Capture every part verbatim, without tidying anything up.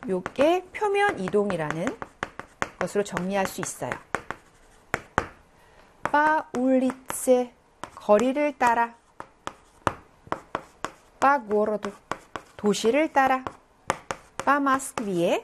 요게 표면 이동이라는 것으로 정리할 수 있어요. 빠 울리츠 거리를 따라, 빠 고로도 도시를 따라, 빠 마스크비에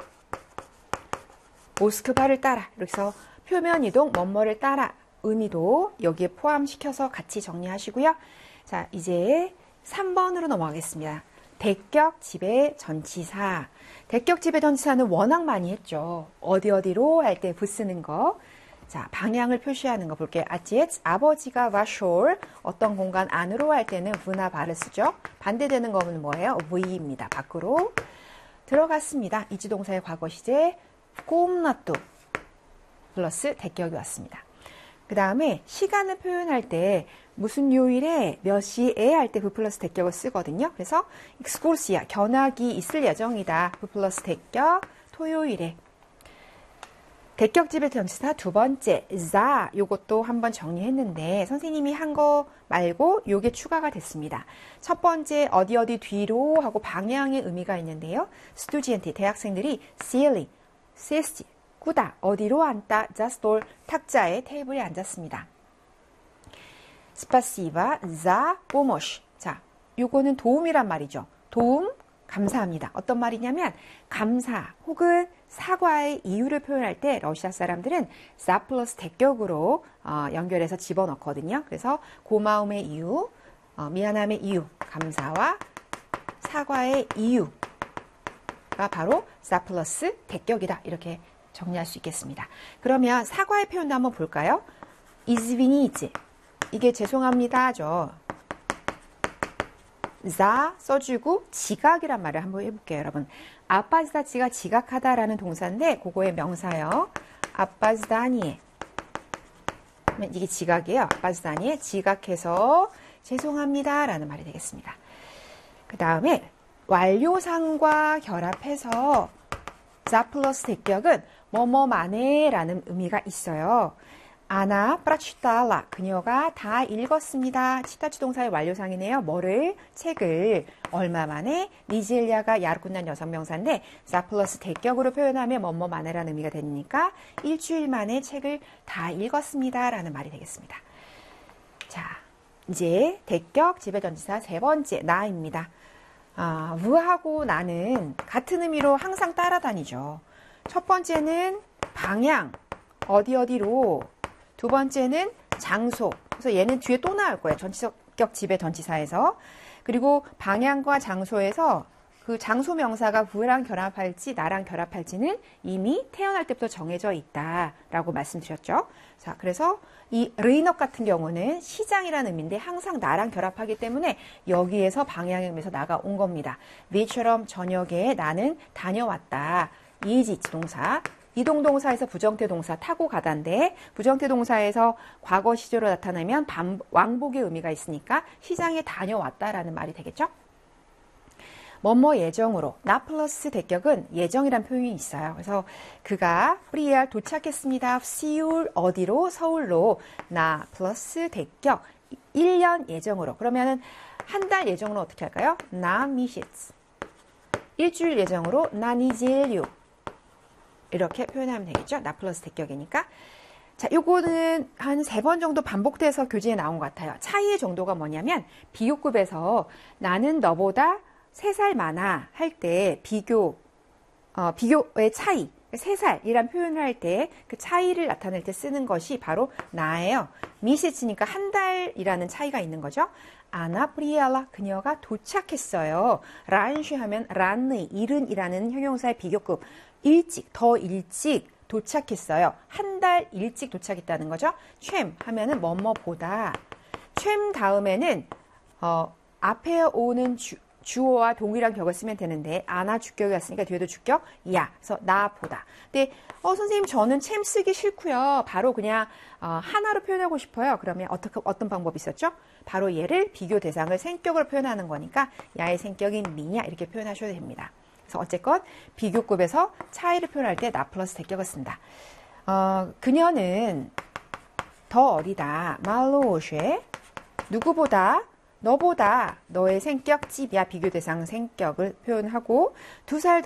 모스크바를 따라, 이렇게 해서 표면 이동 뭐뭐를 따라 의미도 여기에 포함시켜서 같이 정리하시고요. 자, 이제 삼 번으로 넘어가겠습니다. 대격 지배 전치사. 대격 지배 전치사는 워낙 많이 했죠. 어디 어디로 할 때 부쓰는 거. 자, 방향을 표시하는 거 볼게요. 아찌에츠, 아버지가 와쇼를 어떤 공간 안으로 할 때는 v나 바를 쓰죠. 반대되는 거는 뭐예요? v입니다. 밖으로 들어갔습니다. 이지동사의 과거 시제 꼼나뚜 플러스 대격이 왔습니다. 그 다음에 시간을 표현할 때 무슨 요일에 몇 시에 할 때 V 플러스 대격을 쓰거든요. 그래서 익스코르시아 견학이 있을 예정이다. V 플러스 대격 토요일에. 대격 지배 전치사 두 번째 za 요것도 한번 정리했는데 선생님이 한 거 말고 요게 추가가 됐습니다. 첫 번째 어디 어디 뒤로 하고 방향의 의미가 있는데요. 스튜디언트 대학생들이 ceiling, 시에스티 꾸다 어디로 앉다 자스톨 탁자에 테이블에 앉았습니다. 스파시바 za pomosh. 자, 요거는 도움이란 말이죠. 도움 감사합니다. 어떤 말이냐면 감사 혹은 사과의 이유를 표현할 때 러시아 사람들은 za 플러스 대격으로 어, 연결해서 집어넣거든요. 그래서 고마움의 이유, 어, 미안함의 이유, 감사와 사과의 이유가 바로 za 플러스 대격이다. 이렇게 정리할 수 있겠습니다. 그러면 사과의 표현도 한번 볼까요? izvinite. 이게 죄송합니다죠. za 써주고 지각이란 말을 한번 해볼게요, 여러분. 아빠즈다치가 지각하다라는 동사인데 그거의 명사요. 아빠즈다니에. 이게 지각이에요. 아빠즈다니에 지각해서 죄송합니다라는 말이 되겠습니다. 그 다음에 완료상과 결합해서 za 플러스 대격은 뭐뭐만에라는 의미가 있어요. 아나 프라치탈라 그녀가 다 읽었습니다. 치타치 동사의 완료상이네요. 뭐를? 책을. 얼마 만에? 니젤리아가 야르군난 여성명사인데 za 플러스 대격으로 표현하면 뭐뭐 만에라는 의미가 되니까 일주일 만에 책을 다 읽었습니다. 라는 말이 되겠습니다. 자, 이제 대격 지배전치사 세 번째 나입니다. 아, v하고 나는 같은 의미로 항상 따라다니죠. 첫 번째는 방향, 어디 어디로. 두 번째는 장소. 그래서 얘는 뒤에 또 나올 거예요. 전치격 지배 전치사에서. 그리고 방향과 장소에서 그 장소 명사가 v랑 결합할지 나랑 결합할지는 이미 태어날 때부터 정해져 있다라고 말씀드렸죠. 자, 그래서 이 르이너 같은 경우는 시장이라는 의미인데 항상 나랑 결합하기 때문에 여기에서 방향의 의미에서 나가온 겁니다. 위처럼 저녁에 나는 다녀왔다. 이지 동사. 이동 동사에서 부정태 동사 타고 가다인데 부정태 동사에서 과거 시제로 나타나면 반, 왕복의 의미가 있으니까 시장에 다녀왔다라는 말이 되겠죠? 뭐뭐 예정으로 나 플러스 대격은 예정이란 표현이 있어요. 그래서 그가 프리에알 도착했습니다. 시울 어디로? 서울로. 나 플러스 대격 일 년 예정으로. 그러면은 한 달 예정으로 어떻게 할까요? 나 미시츠. 일주일 예정으로 나 니젤류. 이렇게 표현하면 되겠죠? 나 플러스 대격이니까. 자, 요거는 한 세 번 정도 반복돼서 교재에 나온 것 같아요. 차이의 정도가 뭐냐면 비교급에서 나는 너보다 세 살 많아 할 때 비교, 어, 비교의 차이, 세 살이란 표현을 할 때 그 차이를 나타낼 때 쓰는 것이 바로 나예요. 미시치니까 한 달이라는 차이가 있는 거죠. 아나 프리알라 그녀가 도착했어요. 란쉬 하면 란의 이른이라는 형용사의 비교급. 일찍, 더 일찍 도착했어요. 한 달 일찍 도착했다는 거죠. 촨 하면은 뭐뭐보다. 촨 다음에는 어, 앞에 오는 주, 주어와 동일한 격을 쓰면 되는데 아나 주격이 왔으니까 뒤에도 주격 야. 그래서 나보다. 근데 어 선생님 저는 촨 쓰기 싫고요. 바로 그냥 어, 하나로 표현하고 싶어요. 그러면 어떻게 어떤 방법이 있었죠? 바로 얘를 비교 대상을 생격으로 표현하는 거니까 야의 생격인 미냐 이렇게 표현하셔도 됩니다. 그래서 어쨌건 비교급에서 차이를 표현할 때 나 플러스 대격을 쓴다. 어, 그녀는 더 어리다. 말로오쉐 누구보다 너보다 너의 생격 찝이야 비교 대상 생격을 표현하고 두 살